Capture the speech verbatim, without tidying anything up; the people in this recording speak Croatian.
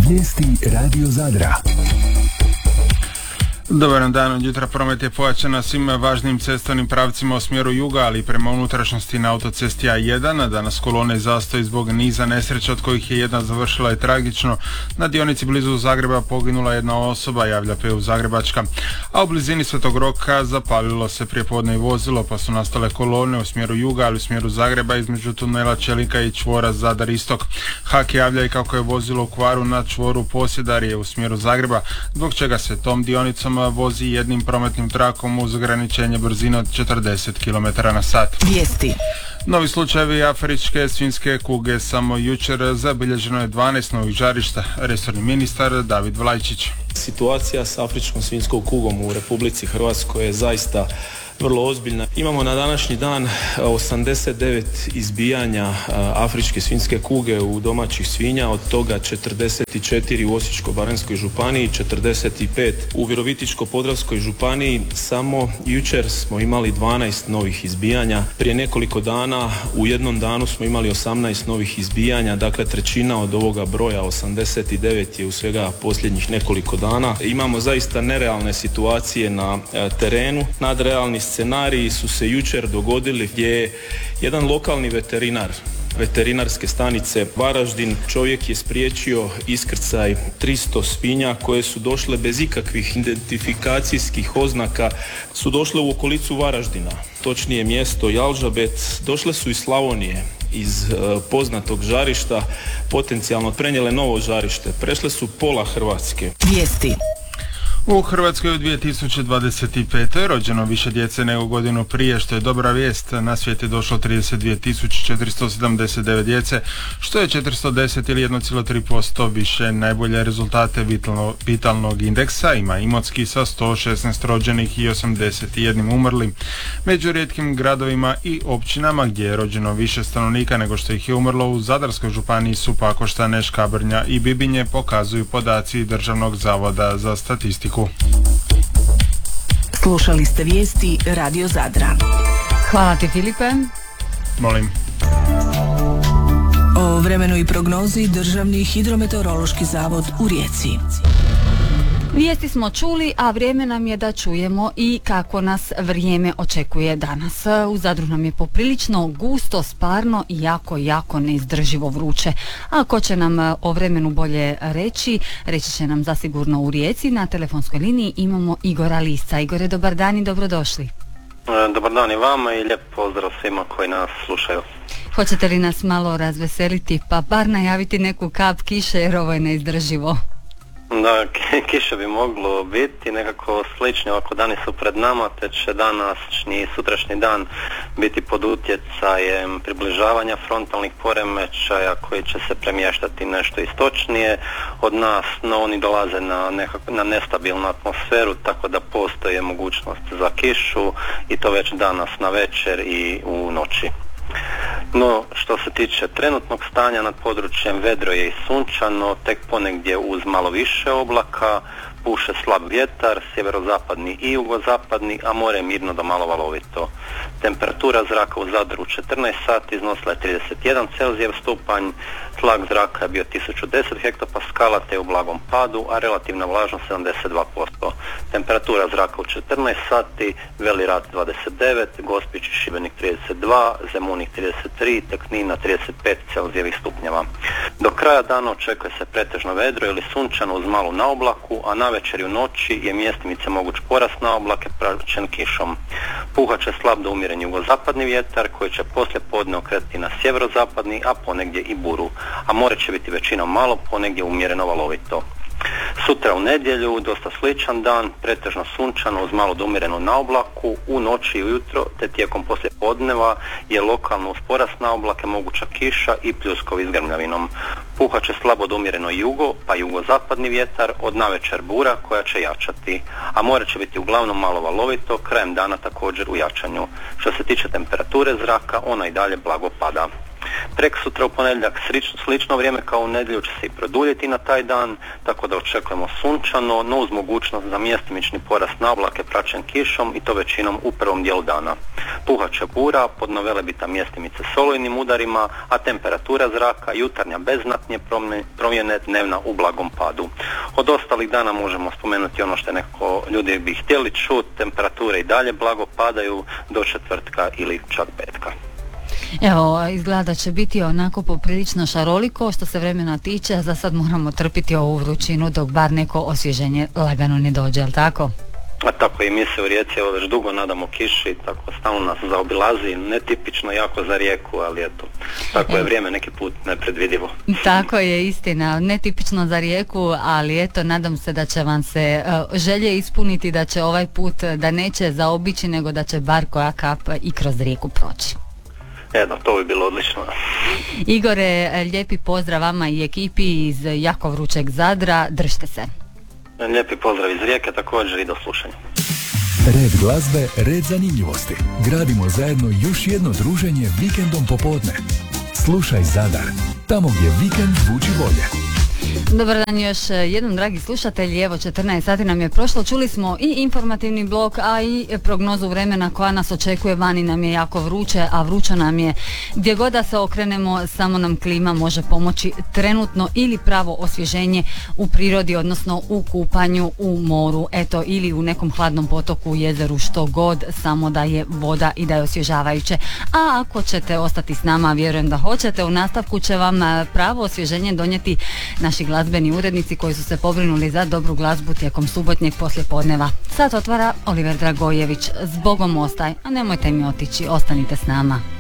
Vijesti Radio Zadra. Dobar dan, od jutra promet je pojačan na svim važnim cestovnim pravcima u smjeru juga, ali i prema unutrašnjosti na autocesti A jedan. Danas kolone zastoji zbog niza nesreća, od kojih je jedna završila i tragično. Na dionici blizu Zagreba poginula jedna osoba, javlja P U Zagrebačka, a u blizini Svetog Roka zapalilo se prijepodne i vozilo, pa su nastale kolone u smjeru juga, ali u smjeru Zagreba između tunela Čelika i čvora Zadar Istok. H A K javlja i kako je vozilo u kvaru na čvoru Posjedarje u smjeru Zagreba, zbog čega se tom dionicom vozi jednim prometnim trakom uz ograničenje brzine od četrdeset kilometara na sat. Vijesti. Novi slučajevi afričke svinjske kuge. Samo jučer zabilježeno je dvanaest novih žarišta. Resorni ministar David Vlajčić. Situacija s afričkom svinjskom kugom u Republici Hrvatskoj je zaista vrlo ozbiljna. Imamo na današnji dan osamdeset devet izbijanja afričke svinjske kuge u domaćih svinja, od toga četrdeset četiri u Osječko-baranjskoj županiji, četrdeset pet u Virovitičko-podravskoj županiji. Samo jučer smo imali dvanaest novih izbijanja. Prije nekoliko dana u jednom danu smo imali osamnaest novih izbijanja, dakle trećina od ovoga broja osamdeset devet je u svega posljednjih nekoliko dana. Imamo zaista nerealne situacije na terenu. Nadrealni scenariji su se jučer dogodili gdje je jedan lokalni veterinar veterinarske stanice Varaždin, čovjek je spriječio iskrcaj tristo svinja koje su došle bez ikakvih identifikacijskih oznaka, su došle u okolicu Varaždina, točnije mjesto Jalžabet, došle su iz Slavonije, iz uh, poznatog žarišta, potencijalno prenijele novo žarište, prešle su pola Hrvatske. Vijesti. U Hrvatskoj u dvije tisuće dvadeset pet. rođeno više djece nego godinu prije, što je dobra vijest. Na svijet je došlo trideset dvije tisuće četiristo sedamdeset devet djece, što je četiristo deset ili jedan zarez tri posto više. Najbolje rezultate vitalno, vitalnog indeksa ima Imotski sa sto šesnaest rođenih i osamdeset jedan umrlim. Među rijetkim gradovima i općinama gdje je rođeno više stanovnika nego što ih je umrlo u Zadarskoj županiji su Pakoštane, Škabrnja i Bibinje, pokazuju podaci Državnog zavoda za statistiku. Slušali ste vijesti Radio Zadra. Hvala ti, Filipe. Molim. O vremenu i prognozi Državni hidrometeorološki zavod u Rijeci. Vijesti smo čuli, a vrijeme nam je da čujemo i kako nas vrijeme očekuje danas. U Zadru nam je poprilično gusto, sparno i jako, jako neizdrživo vruće. A ko će nam o vremenu bolje reći, reći će nam zasigurno u Rijeci. Na telefonskoj liniji imamo Igora Lisca. Igore, dobar dan i dobrodošli. Dobar dan i vama i lijep pozdrav svima koji nas slušaju. Hoćete li nas malo razveseliti, pa bar najaviti neku kap kiše, jer ovo je neizdrživo? Da, kiše bi moglo biti, nekako slični ovako dani su pred nama, te će današnji sutrašnji dan biti pod utjecajem približavanja frontalnih poremećaja koji će se premještati nešto istočnije od nas, no oni dolaze na, nekako, na nestabilnu atmosferu, tako da postoje mogućnost za kišu i to već danas na večer i u noći. No, što se tiče trenutnog stanja nad područjem, vedro je i sunčano, tek ponegdje uz malo više oblaka, puše slab vjetar, sjeverozapadni i jugozapadni, a more je mirno do malo valovito. Temperatura zraka u Zadru četrnaest sati iznosila je trideset jedan Celzijev stupanj, tlak zraka je bio tisuću deset hektopaskala te u blagom padu, a relativna vlažnost sedamdeset dva posto. Temperatura zraka u četrnaest sati, Veli Rat dvadeset devet, Gospić i Šibenik trideset dva, Zemunik trideset tri, te Knina trideset pet Celzijevih stupnjeva. Do kraja dana očekuje se pretežno vedro ili sunčano uz malu naoblaku, a na večer i u noći je mjestimice moguć porast na oblake praćen kišom. Puhat će slab do umjeren jugozapadni vjetar koji će poslije podne okretati na sjeverozapadni, a ponegdje i buru, a more će biti većinom malo, ponegdje umjereno valovito. Sutra u nedjelju dosta sličan dan, pretežno sunčano uz malo do umjerenu naoblaku, u noći i ujutro te tijekom poslije podneva je lokalno uz porast naoblake moguća kiša i pljuskovi s grmljavinom. Puhat će slabo do umjereno jugo, pa jugozapadni vjetar, od navečer bura koja će jačati, a more će biti uglavnom malo valovito, krajem dana također u jačanju. Što se tiče temperature zraka, ona i dalje blago pada. Prek sutra u ponedjeljak slično vrijeme kao u nedjelju će se i produljiti na taj dan, tako da očekujemo sunčano, no uz mogućnost za mjestimični porast na oblake praćen kišom i to većinom u prvom dijelu dana. Puhat će bura, pod novelebita mjestimice s olujnim udarima, a temperatura zraka jutarnja bez znatnije promjene, dnevna u blagom padu. Od ostalih dana možemo spomenuti ono što nekako ljudi bi htjeli čuti, temperature i dalje blago padaju do četvrtka ili čak petka. Evo, izgleda da će biti onako poprilično šaroliko što se vremena tiče, za sad moramo trpiti ovu vrućinu dok bar neko osvježenje lagano ne dođe, jel tako? A tako i mi se u Rijeci evo već dugo nadamo kiši, tako stalno nas zaobilazi, netipično jako za Rijeku, ali eto, tako je vrijeme neki put nepredvidivo. Tako je, istina, netipično za Rijeku, ali eto, nadam se da će vam se uh, želje ispuniti, da će ovaj put, da neće zaobići, nego da će bar koja kap i kroz Rijeku proći. Jedno, to bi bilo odlično. Igore, lijepi pozdrav vama i ekipi iz jako vrućeg Zadra, držite se. Lijepi pozdrav iz Rijeke također i do slušanja. Red glazbe, red zanimljivosti. Gradimo zajedno još jedno druženje vikendom popodne. Slušaj Zadar, tamo gdje vikend zvuči bolje. Dobar dan još jednom, dragi slušatelji. Evo, četrnaest sati nam je prošlo. Čuli smo i informativni blok, a i prognozu vremena koja nas očekuje. Vani nam je jako vruće, a vruće nam je gdje god da se okrenemo. Samo nam klima može pomoći trenutno ili pravo osvježenje u prirodi, odnosno u kupanju u moru, eto, ili u nekom hladnom potoku, jezeru, što god, samo da je voda i da je osvježavajuće. A ako ćete ostati s nama, vjerujem da hoćete, u nastavku će vam pravo osvježenje donijeti naši glazbeni urednici koji su se pobrinuli za dobru glazbu tijekom subotnjeg poslijepodneva. Sad otvara Oliver Dragojević. Zbogom ostaj, a nemojte mi otići, ostanite s nama.